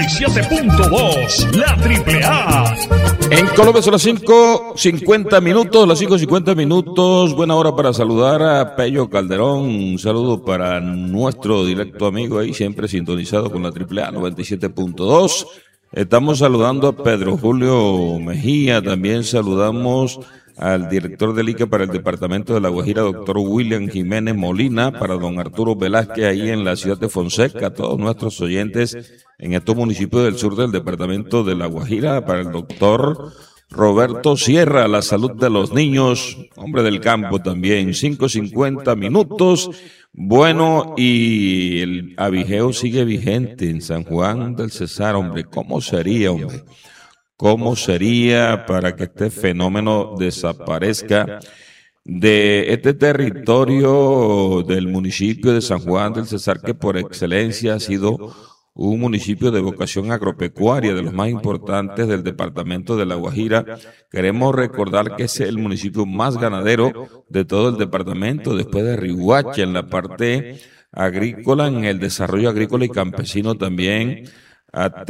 97.2, la Triple A. En Colombia son las 5:50 minutos, las 5:50 minutos. Buena hora para saludar a Pello Calderón. Un saludo para nuestro directo amigo ahí, siempre sintonizado con la Triple A 97.2. Estamos saludando a Pedro Julio Mejía. También saludamos al director del ICA para el departamento de La Guajira, doctor William Jiménez Molina, para don Arturo Velázquez ahí en la ciudad de Fonseca, a todos nuestros oyentes en estos municipios del sur del departamento de La Guajira, para el doctor Roberto Sierra, la salud de los niños, hombre del campo también, 5:50 minutos. Bueno, y el abigeo sigue vigente en San Juan del Cesar, hombre. ¿Cómo sería, hombre? ¿Cómo sería para que este fenómeno desaparezca de este territorio del municipio de San Juan del Cesar, que por excelencia ha sido un municipio de vocación agropecuaria, de los más importantes del departamento de La Guajira? Queremos recordar que es el municipio más ganadero de todo el departamento, después de Riohacha, en la parte agrícola, en el desarrollo agrícola y campesino también. Ha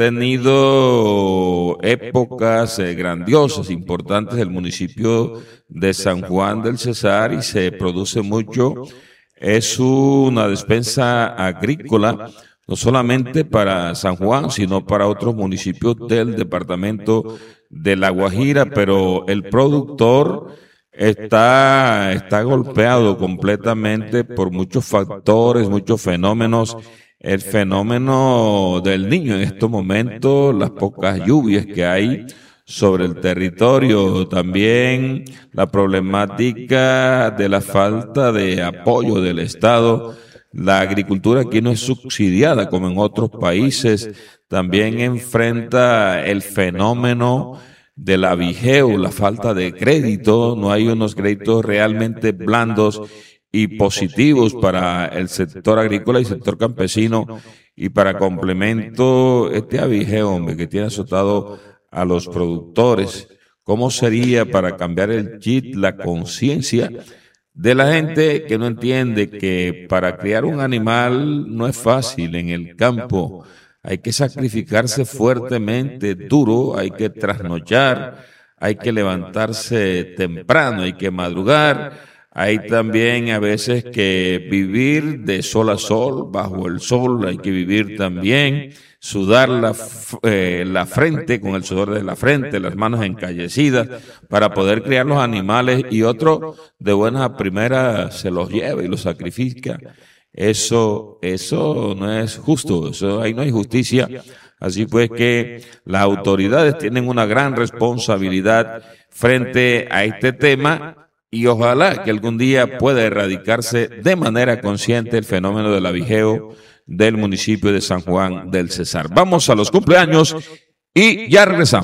tenido épocas grandiosas, importantes del municipio de San Juan del Cesar y se produce mucho. Es una despensa agrícola, no solamente para San Juan, sino para otros municipios del departamento de La Guajira, pero el productor está golpeado completamente por muchos factores, muchos fenómenos. El fenómeno del niño en estos momentos, las pocas lluvias que hay sobre el territorio, también la problemática de la falta de apoyo del Estado. La agricultura aquí no es subsidiada como en otros países. También enfrenta el fenómeno del abigeo, la falta de crédito. No hay unos créditos realmente blandos y positivos para el sector agrícola y sector campesino. Y para complemento, este abigeo, hombre, que tiene azotado a los productores. ¿Cómo sería para cambiar el chip, la conciencia de la gente que no entiende que para criar un animal no es fácil en el campo? Hay que sacrificarse fuertemente, duro, hay que trasnochar, hay que levantarse temprano, hay que madrugar. Hay también a veces que vivir de sol a sol, bajo el sol, hay que vivir también, sudar la frente con el sudor de la frente, las manos encallecidas para poder criar los animales, y otro de buenas a primeras se los lleva y los sacrifica. Eso no es justo, ahí no hay justicia. Así pues que las autoridades tienen una gran responsabilidad frente a este tema. Y ojalá que algún día pueda erradicarse de manera consciente el fenómeno del abigeo del municipio de San Juan del Cesar. Vamos a los cumpleaños y ya regresamos.